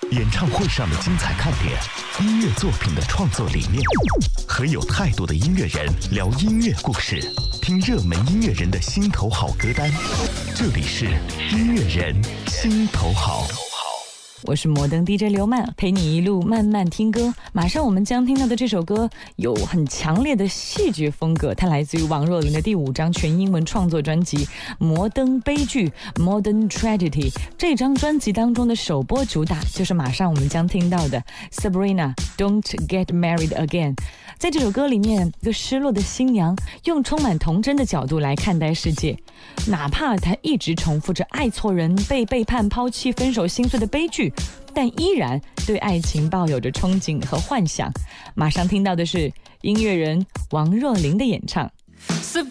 演唱会上的精彩看点，音乐作品的创作理念，和有态度的音乐人聊音乐故事，听热门音乐人的心头好歌单。这里是音乐人心头好。 我是摩登 DJ 刘曼，陪你一路慢慢听歌。马上我们将听到的这首歌有很强烈的戏剧风格，它来自于王若琳的第5张全英文创作专辑《摩登悲剧》（Modern Tragedy）。这张专辑当中的首播主打就是马上我们将听到的 Sabrina Don't Get Married Again。在这首歌里面，一个失落的新娘用充满童真的角度来看待世界，哪怕她一直重复着爱错人、被背叛、抛弃、分手、心碎的悲剧，但依然对爱情抱有着憧憬和幻想。马上听到的是音乐人王若琳的演唱。 Sabrina